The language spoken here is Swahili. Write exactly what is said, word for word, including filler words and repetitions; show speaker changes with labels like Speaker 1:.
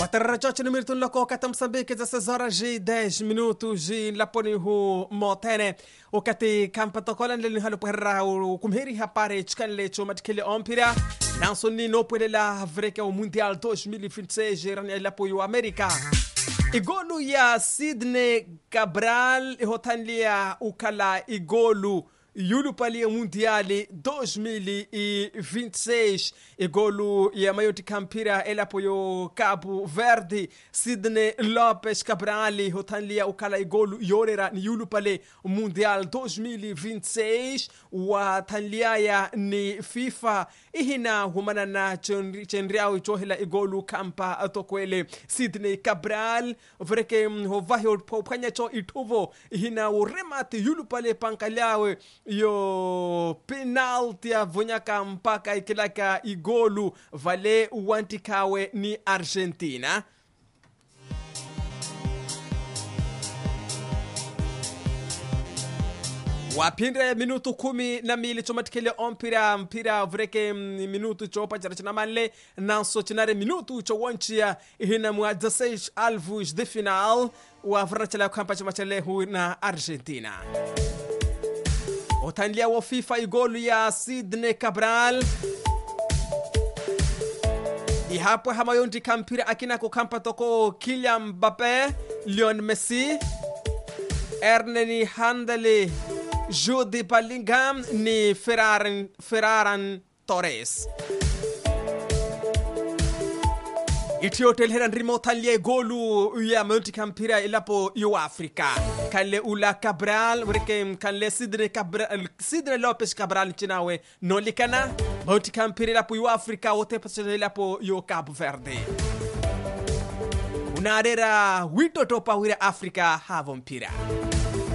Speaker 1: Watarrajote no Mirton Loco, Catam Moçambique, dezesseis horas e dez minutos, e Laponi Hu Motene, o Cati Campa Tocolan, Lino Perra, o Kumhiri Hapare, Chkanle, Chomatkele Ompira, Nansoni no Puela, Vreca, o Mundial dois mil e vinte e seis, Irani Lapoio América. Igolu ya Sidney Cabral, Hotanlia, Ukala, Igolu. Yulu Palia Mundiali dois mil e vinte e seis, e golo ya Maioti Campira, el apoio Cabo Verde, Sidney Lopes Cabral, Hotanlia Ukala e golo Yorera ni Yulu Pale Mundial dois mil e vinte e seis, wa Tanliaya ni FIFA, ihina humana na chenriao chohela e golo Campa Atokwele, Sidney Cabral, vreke hovahio popanya cho ituvo, ihina uremate Yulu Pale Pankalawe, yo penalti avonyaka mpaka ikilaka igolu vale uantikawe ni Argentina. Wapindra minutu kumi na mili chomatikele ompira mpira vreke minutu chopa jarachina manle nanso chinare minutu chowonchia ihina mwa dezesseis alvos de final wa vrachela kampa chomachele hu na Argentina. Otanlia wa FIFA igolu ya Sidney Cabral. Ihapo hamayondi kampira akina kukampa toko Kylian Mbappé, Lionel Messi, Erneni Handeli, Jude Bellingham ni Ferran, Ferran Torres. Itiotel heran rimotalie golu ya multi campira ilapo yu Afrika. Kale ula Cabral, wreke kale Sidney Cabral, Sidney Lopes Cabral chinawe nolikana. Multi campira ilapo yu Afrika, wote pasele ilapo yu Cabo Verde. Unadera wito topa wira Afrika havompira.